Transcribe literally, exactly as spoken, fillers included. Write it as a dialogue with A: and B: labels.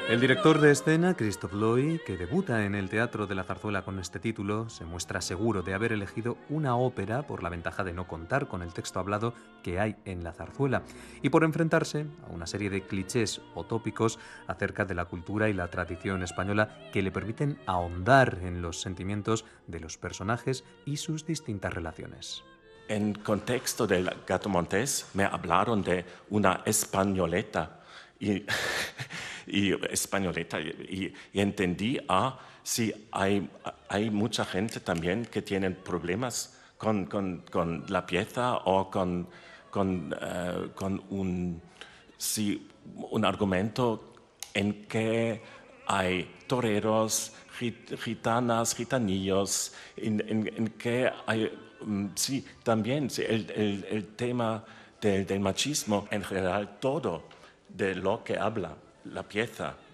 A: El director de escena, Christophe Loy, que debuta en el Teatro de la Zarzuela con este título, se muestra seguro de haber elegido una ópera por la ventaja de no contar con el texto hablado que hay en la zarzuela y por enfrentarse a una serie de clichés o tópicos acerca de la cultura y la tradición española que le permiten ahondar en los sentimientos de los personajes y sus distintas relaciones.
B: En contexto del Gato Montés me hablaron de una españoleta y, y españoleta y, y entendí, ah, sí, hay, hay mucha gente también que tienen problemas con, con, con la pieza o con, con, eh, con un, sí, un argumento en que hay toreros, git- gitanas, gitanillos, en, en- en que hay, mm, sí, también sí, el, el- el tema del, del machismo en general, todo de lo que habla la pieza